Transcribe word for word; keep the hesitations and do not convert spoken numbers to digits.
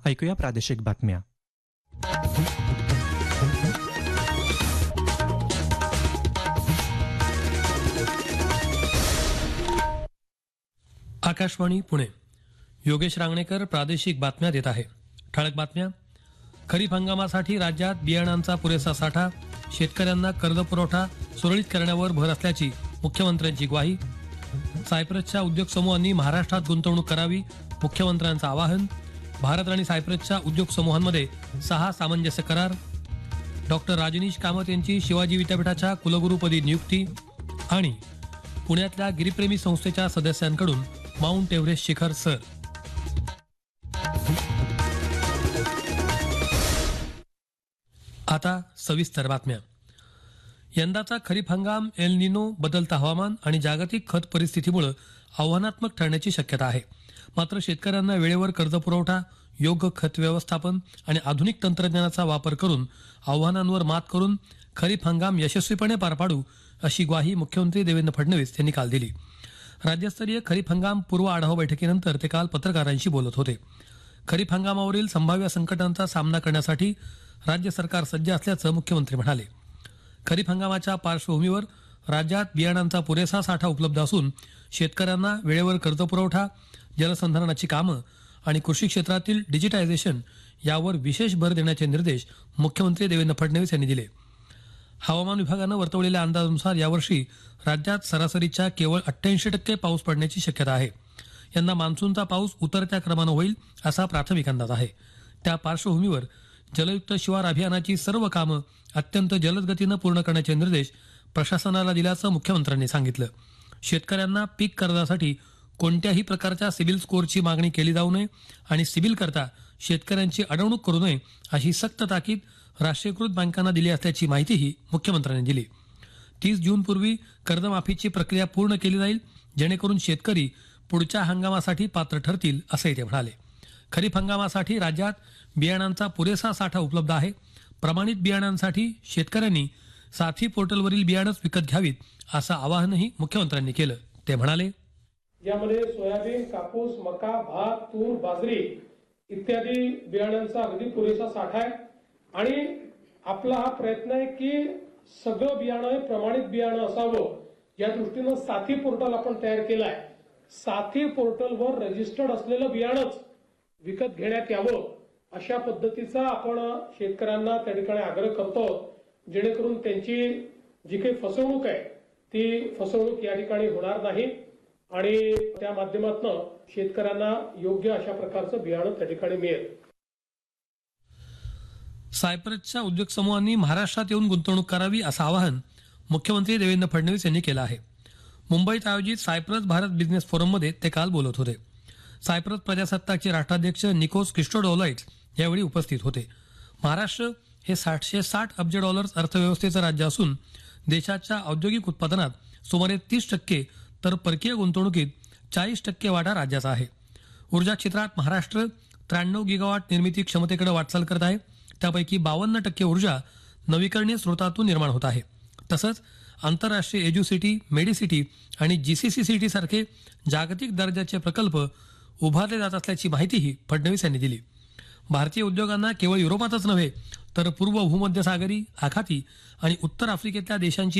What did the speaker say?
ऐकूया प्रादेशिक बातम्या. आकाशवाणी पुणे. योगेश रांगणेकर प्रादेशिक बातम्या देत आहे. ठळक बातम्या. खरीप हंगामासाठी राज्यात बियाणांचा पुरेसा साठा, शेतकऱ्यांना कर्ज पुरवठा सुरळीत करण्यावर भर असल्याची मुख्यमंत्र्यांची ग्वाही. सायप्रसच्या उद्योग समूहांनी महाराष्ट्रात गुंतवणूक करावी, मुख्यमंत्र्यांचं आवाहन. भारत आणि सायप्रसच्या उद्योग समूहांमध्ये सहा सामंजस्य करार. डॉक्टर राजनीश कामत यांची शिवाजी विद्यापीठाच्या कुलगुरूपदी नियुक्ती. आणि पुण्यातल्या गिरीप्रेमी संस्थेच्या सदस्यांकडून माउंट एव्हरेस्ट शिखर सर. आता सविस्तर बातम्या. यंदाचा खरीप हंगाम एल निनो, बदलता हवामान आणि जागतिक खत परिस्थितीमुळे आव्हानात्मक ठरण्याची शक्यता आहे. मात्र शेतकऱ्यांना वेळेवर कर्ज पुरवठा, योग्य खत व्यवस्थापन आणि आधुनिक तंत्रज्ञानाचा वापर करून आव्हानांवर मात करून खरीप हंगाम यशस्वीपणे पार पाडू अशी ग्वाही मुख्यमंत्री देवेंद्र फडणवीस यांनी काल दिली. राज्यस्तरीय खरीप हंगाम पूर्व आढावा बैठकीनंतर ते काल पत्रकारांशी बोलत होते. खरीप हंगामावरील संभाव्य संकटांचा सामना करण्यासाठी राज्य सरकार सज्ज असल्याचं मुख्यमंत्री म्हणाले. खरीप हंगामाच्या पार्श्वभूमीवर राज्यात बियाणांचा पुरेसा साठा उपलब्ध असून शेतकऱ्यांना वेळेवर कर्ज पुरवठा, जलसंधारणाची कामं आणि कृषी क्षेत्रातील डिजिटायझेशन यावर विशेष भर देण्याचे निर्देश मुख्यमंत्री देवेंद्र फडणवीस यांनी दिले. हवामान विभागानं वर्तवलेल्या अंदाजानुसार यावर्षी राज्यात सरासरीच्या केवळ अठ्ठ्याऐंशी टक्के पाऊस पडण्याची शक्यता आहे. यंदा मान्सूनचा पाऊस उतरत्या क्रमानं होईल असा प्राथमिक अंदाज आहे. त्या पार्श्वभूमीवर जलयुक्त शिवार अभियानाची सर्व कामं अत्यंत जलद गतीनं पूर्ण करण्याचे निर्देश प्रशासनाला दिल्याचं मुख्यमंत्र्यांनी सांगितलं. शेतकऱ्यांना पीक कर्जासाठी कोणत्याही प्रकारच्या सिबिल स्कोअरची मागणी केली जाऊ नये आणि सिबिल करता शेतकऱ्यांची अडवणूक करू नये अशी सक्त ताकीद राष्ट्रीयकृत बँकांना दिली असल्याची माहितीही मुख्यमंत्र्यांनी दिली. तीस जूनपूर्वी कर्जमाफीची प्रक्रिया पूर्ण केली जाईल, जेणेकरून शेतकरी पुढच्या हंगामासाठी पात्र ठरतील असंही ते म्हणाले. खरीप हंगामासाठी राज्यात बियाणांचा पुरेसा साठा उपलब्ध आहे. प्रमाणित बियाणांसाठी शेतकऱ्यांनी साथी पोर्टलवरील बियाणंच विकत घ्यावीत असं आवाहनही मुख्यमंत्र्यांनी केलं. ते म्हणाले, यामध्ये सोयाबीन, कापूस, मका, भात, तूर, बाजरी इत्यादी बियाणांचा अगदी पुरेसा साठा आहे आणि आपला हा प्रयत्न आहे की सगळं बियाणं प्रमाणित बियाणं असावं. या दृष्टीनं साथी पोर्टल आपण तयार केलाय. साथी पोर्टलवर रजिस्टर्ड असलेलं बियाणंच विकत घेण्यात यावं अशा पद्धतीचा आपण शेतकऱ्यांना त्या ठिकाणी आग्रह करतो, जेणेकरून त्यांची जी काही फसवणूक आहे ती फसवणूक या ठिकाणी होणार नाही आणि त्या माध्यमातून शेतकऱ्यांना योग्य अशा प्रकारचं बियाणं त्या ठिकाणी मिळेल. सायप्रसच्या उद्योग समूहांनी महाराष्ट्रात येऊन गुंतवणूक करावी असं आवाहन मुख्यमंत्री देवेंद्र फडणवीस यांनी केलं आहे. मुंबईत आयोजित सायप्रस भारत बिझनेस फोरममध्ये ते काल बोलत होते. सायप्रस प्रजासत्ताकचे राष्ट्राध्यक्ष निकोस क्रिस्टोडोलाइट्स यावेळी उपस्थित होते. महाराष्ट्र हे सातशे साठ अब्ज डॉलर्स अर्थव्यवस्थेचं राज्य असून देशाच्या औद्योगिक उत्पादनात सुमारे तीस टक्के तर परकीय गुंतवणुकीत चाळीस टक्के वाटा राज्याचा आहे. ऊर्जा क्षेत्रात महाराष्ट्र त्र्याण्णव गिगावॉट निर्मिती क्षमतेकडे वाटचाल करत आहे. त्यापैकी बावन्न टक्के ऊर्जा नवीकरणीय स्रोतातून निर्माण होत आहे. तसंच आंतरराष्ट्रीय एज्युसिटी, मेडिसिटी आणि जीसीसी सिटी सारखे जागतिक दर्जाचे प्रकल्प उभारले जात असल्याची माहितीही फडणवीस यांनी दिली. भारतीय उद्योगांना केवळ युरोपातच नव्हे तर पूर्व भूमध्य सागरी, आखाती आणि उत्तर आफ्रिकेतल्या देशांची